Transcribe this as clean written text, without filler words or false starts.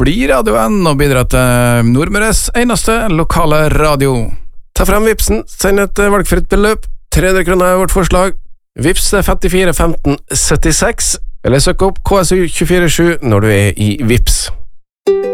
bli radioen og bidra til Nordmøres eneste lokale radio. Ta frem Vipsen, send et valgfritt beløp. 300 kroner er vårt forslag. Vips 54 15 76, eller søk opp KSU 24/7 når du er i Vips.